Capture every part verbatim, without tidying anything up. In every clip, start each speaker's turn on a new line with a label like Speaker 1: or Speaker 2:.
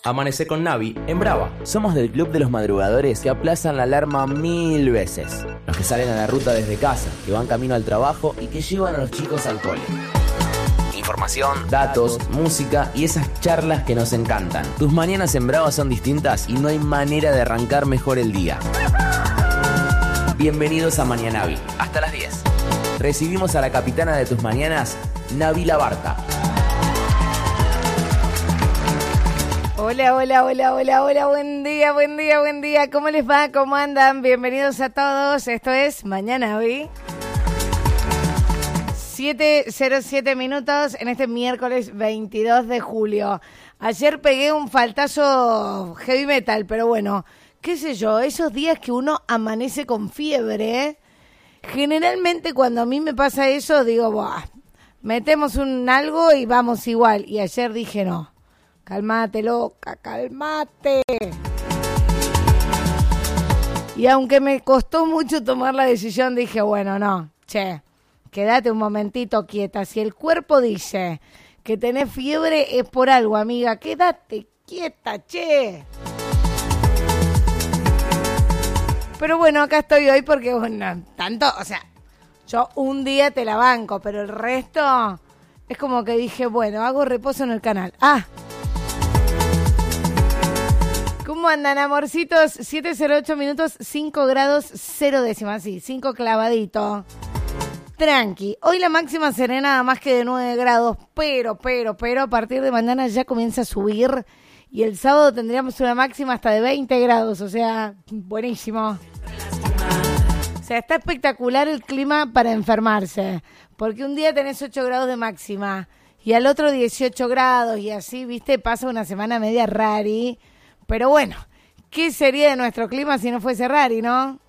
Speaker 1: Amanece con Navi en Brava.
Speaker 2: Somos del club de los madrugadores que aplazan la alarma mil veces. Los que salen a la ruta desde casa, que van camino al trabajo y que llevan a los chicos al cole. Información, datos, música y esas charlas que nos encantan. Tus mañanas en Brava son distintas y no hay manera de arrancar mejor el día. Bienvenidos a Mañanavi. Hasta las diez. Recibimos a la capitana de tus mañanas, Navi Labarta.
Speaker 3: Hola, hola, hola, hola, hola, buen día, buen día, buen día. ¿Cómo les va? ¿Cómo andan? Bienvenidos a todos. Esto es Mañanavi. siete cero siete minutos en este miércoles veintidós de julio. Ayer pegué un faltazo heavy metal, pero bueno, qué sé yo, esos días que uno amanece con fiebre, ¿eh? Generalmente cuando a mí me pasa eso, digo, buah, metemos un algo y vamos igual. Y ayer dije, no. Calmate, loca, calmate. Y aunque me costó mucho tomar la decisión, dije, bueno, no, che, quédate un momentito quieta. Si el cuerpo dice que tenés fiebre, es por algo, amiga. Quédate quieta, che. Pero bueno, acá estoy hoy porque, bueno, tanto, o sea, yo un día te la banco, pero el resto es como que dije, bueno, hago reposo en el canal. Ah, ¿cómo andan, amorcitos? siete cero ocho minutos, cinco grados, cero décimas, sí, cinco clavadito. Tranqui. Hoy la máxima será nada más que de nueve grados, pero, pero, pero a partir de mañana ya comienza a subir y el sábado tendríamos una máxima hasta de veinte grados, o sea, buenísimo. O sea, está espectacular el clima para enfermarse, porque un día tenés ocho grados de máxima y al otro dieciocho grados y así, viste, pasa una semana media rari. Pero bueno, ¿qué sería de nuestro clima si no fuese rari, no?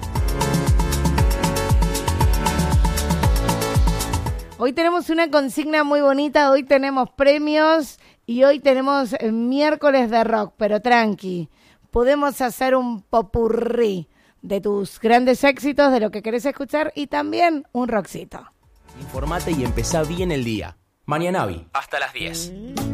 Speaker 3: Hoy tenemos una consigna muy bonita, hoy tenemos premios y hoy tenemos miércoles de rock, pero tranqui, podemos hacer un popurrí de tus grandes éxitos, de lo que querés escuchar y también un rockcito.
Speaker 1: Informate y empezá bien el día. Mañanavi. Hasta las diez.